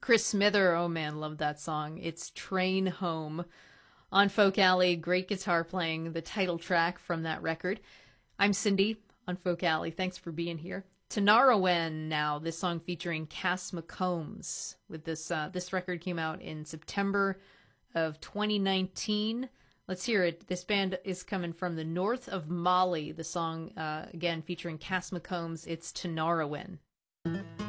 Chris Smither, oh man, love that song. It's Train Home. On Folk Alley, great guitar playing, the title track from that record. I'm Cindy on Folk Alley. Thanks for being here. Tinariwen now, this song featuring Cass McCombs. With this record came out in September of 2019. Let's hear it. This band is coming from the north of Mali. The song, again, featuring Cass McCombs. It's Tinariwen.